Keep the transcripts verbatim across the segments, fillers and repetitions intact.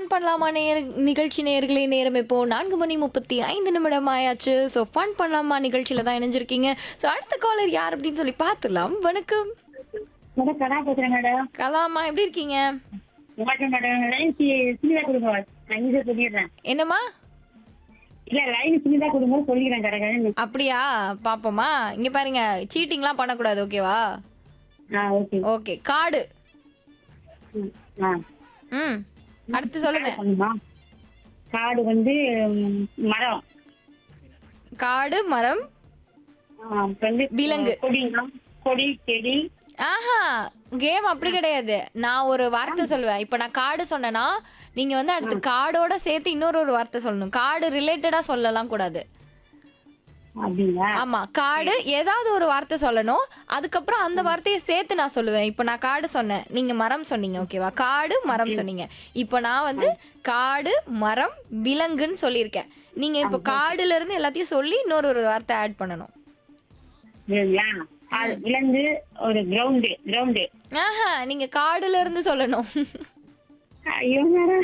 Fun பண்ணலாமா நேர நிகழ்ச்சி நேயர்களே. நேரம் இப்போ நான்கு மணி முப்பத்தி ஐந்து நிமிடம் ஆயாச்சு. ஸோ ஃபன் பண்ணலாமா நிகழ்ச்சியில தான் இணைஞ்சிருக்கீங்க. ஸோ அடுத்த காலர் யார் அப்படின்னு சொல்லி பார்த்துலாம். வணக்கம். மேடம் கலா பேசுறேன் மேடம். கலாமா, எப்படி இருக்கீங்க? வணக்கம் மேடம். லைன் சின்னதா கொடுங்க, நான் ஈஸியா சொல்லிடுறேன். என்னம்மா? இல்ல லைன் சின்னதா கொடுங்க சொல்லிடுறேன் கடை. அப்படியா? பாப்போமா. இங்க பாருங்க, சீட்டிங்லாம் பண்ணக்கூடாது. ஓகேவா? ஆ ஓகே ஓகே. காடு. ம், ஆ ம் அடுத்து சொல்லுங்க. பண்ணுமா? காடு வந்து ம், மரம். காடு, மரம், ஆ, அப்புறம் வந்து விலங்கு. கொடி கொடி செடி. ஆஹா, கேம் அப்படி கிடையாது. நான் ஒரு வார்த்தை சொல்லுவேன். இப்ப நான் காடு சொன்னேன்னா நீங்க வந்து அடுத்து காடோட சேர்த்து இன்னொரு ஒரு வார்த்தை சொல்லணும். காடு ரிலேட்டடா சொல்லலாம் கூடாது. அப்படிங்களா? ஆமா, காடு ஏதாவது ஒரு வார்த்தை சொல்லணும். அதுக்கப்புறம் அந்த வார்த்தையை சேர்த்து நான் சொல்லுவேன். இப்ப நான் காடு சொன்னேன், நீங்க மரம் சொன்னீங்க. ஓகேவா? காடு, மரம் சொன்னீங்க. இப்ப நான் வந்து காடு, மரம், விலங்குன்னு சொல்லியிருக்கேன். நீங்க இப்ப காடுல இருந்து எல்லாத்தையும் சொல்லி இன்னொரு ஒரு வார்த்தை ஆட் பண்ணணும். இல்லைங்களா? அது விலங்கு ஒரு கிரவுண்டு கிரவுண்டு. ஆஹா, நீங்க காடுல இருந்து சொல்லணும். ஐயோ மேடம்,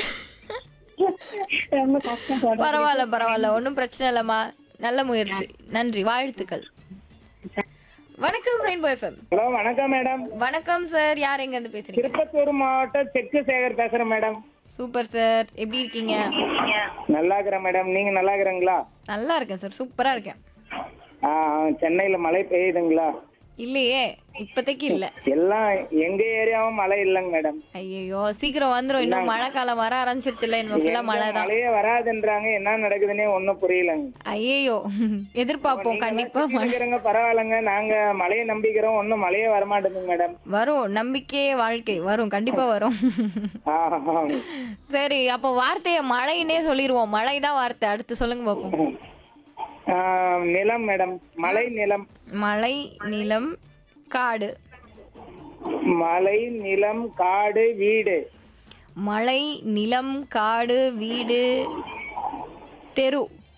ரொம்ப கஷ்டம் சொல்றேன். பரவாயில்ல பரவாயில்ல, ஒன்றும் பிரச்சனை இல்லம்மா. நல்ல முயற்சி, நன்றி, வாழ்த்துக்கள். வணக்கம் ரெயின்போ எஃப்எம். ஹலோ, வணக்கம் மேடம். வணக்கம் சார், யார் எங்க இருந்து பேசுறீங்க? திருப்பத்தூர் மாவட்டம் செக்கு சேகர் பேசுறேன் மேடம். சூப்பர் சார், எப்படி இருக்கீங்க? நல்லா இருக்கிறேன் மேடம். நீங்க நல்லா இருக்கிறீங்களா? நல்லா இருக்கேன் சார், சூப்பரா இருக்கேன். ஆ, சென்னையில மழை பெய்யுதுங்களா? இல்லையே, இப்போதைக்கு இல்ல. எல்லாம் எங்க ஏரியாவும் மழை இல்லைங்க மேடம். ஐயோ, சீக்கிரம் வந்துரும். இன்னும் மழை காலம் வர ஆரம்பிச்சிருச்சுல்ல. இன்னும் ஃபுல்லா மழை தான். மழையே வராதுன்றாங்க, என்ன நடக்குதுன்னே ஒன்னும் புரியலங்க. ஐயோ, எதிர்பார்ப்போம் கண்டிப்பா மழை இருக்கிறவங்க பரவாயில்லைங்க, நாங்க மழையை நம்பிக்கிறோம், ஒன்னும் மழையே வரமாட்டேங்குது மேடம். வரும். நம்பிக்கையே வாழ்க்கை, வரும், கண்டிப்பா வரும். ஆ, சரி, அப்போ வார்த்தைய மழைன்னே சொல்லிடுவோம். மழை தான் வார்த்தை. அடுத்து சொல்லுங்க பாப்போம். ஆ, நிலம் மேடம். மலை நிலம். மலை, நிலம், காடு. மலை நிலம் காடு வீடு. மலை, நிலம், காடு, வீடு, தெரு.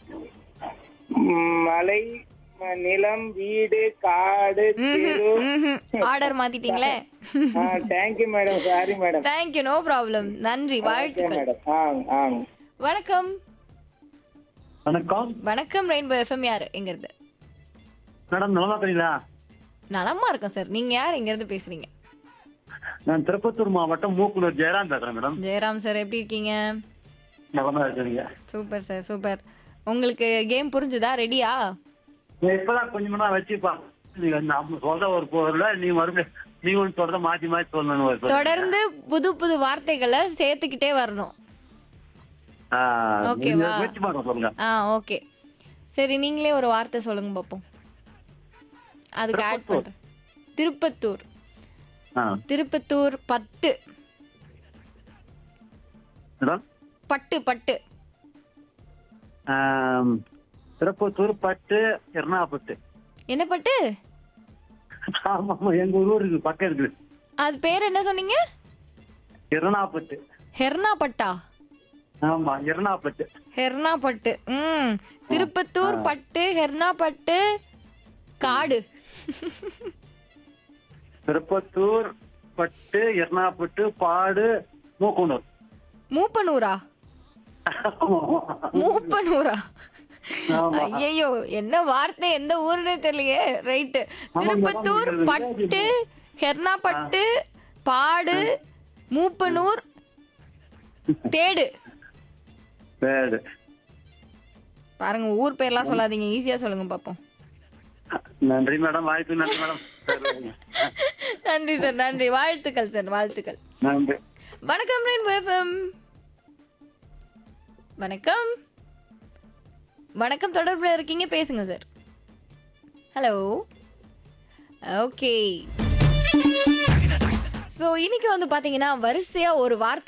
மலை நிலம் வீடு காடு தெரு. Order மாத்திட்டீங்களே. Thank you madam. Sorry madam. Thank you, no problem. நன்றி, வாழ்த்துக்கள். மேடம். ஆ, ஆ. வணக்கம். வணக்கம் வணக்கம் ரெயின்போ எஃப்எம். யாரு எங்க இருந்து? மேடம், நலமா இருக்கீங்களா? நலமா இருக்கேன் சார். நீங்க யார் எங்க இருந்து பேசுறீங்க? நான் திருப்பத்தூர் மாவட்டம் மூக்குனூர் ஜெயராம் பேசுறேன் மேடம். ஜெயராம் சார், எப்படி இருக்கீங்க? நலமா இருக்கீங்க? Super sir, super. உங்களுக்கு கேம் புரிஞ்சுதா? ரெடியா? நான் இப்பதான் கொஞ்சம் நேரம் வச்சுப்பா. நீங்க நம்ம சொல்ற ஒரு பொருளை நீ மறுபடியும் நீ ஒன்று சொல்றத மாத்தி மாத்தி சொல்லணும். ஒரு பொருள். தொடர்ந்து புது புது வார்த்தைகளை சேர்த்துக்கிட்டே வரணும். ஆ, ஓகேவா? நீங்க முயற்சி பண்ணுங்க, சொல்லுங்க. ஆ, ஓகே. சரி, நீங்களே ஒரு வார்த்தை சொல்லுங்க பாப்போம். அதுக்கு ஆட் திருப்பத்தூர். பண்றேன். திருப்பத்தூர். ஆ, திருப்பத்தூர் பட்டு. மேடம், பட்டு பட்டு. ஆம், திருப்பத்தூர் பட்டு எர்ணாபட்டு. என்ன பட்டு? ஆமா, எங்க ஊர் இருக்கு, பக்கம் இருக்குது. அது பேர் என்ன சொன்னீங்க? எர்ணாபட்டு. ஹெர்னா பட்டா? ஆமா, எர்ணாபட்டு. ஹெர்னா பட்டு. ம் திருப்பத்தூர் பட்டு, ஹெர்னா பட்டு, காடு. திருப்பத்தூர் பட்டு எர்ணாபட்டு பாடு மூக்குனூர். மூப்பனூரா? மூப்பனூரா? ஆமா. ஐயோ, என்ன வார்த்தை, எந்த ஊருன்னே தெரியலையே. ரைட்டு. திருப்பத்தூர் பட்டு, ஹெர்னா பட்டு, பாடு, மூப்பனூர், தேடு. பேடு. பாருங்க, ஊர் பேர்லாம் சொல்லாதீங்க, ஈஸியா சொல்லுங்க பாப்போம். நன்றி மேடம், வாய்ப்பு. நன்றி மேடம். நன்றி சார், நன்றி, வாழ்த்துக்கள் சார், வாழ்த்துக்கள். நன்றி. வணக்கம் ரெயின்போ எஃப்எம். வணக்கம். வணக்கம், தொடர்புல இருக்கீங்க, பேசுங்க சார். ஹலோ. ஓகே. ஸோ இன்னைக்கு வந்து பாத்தீங்கன்னா வரிசையா ஒரு வார்த்தை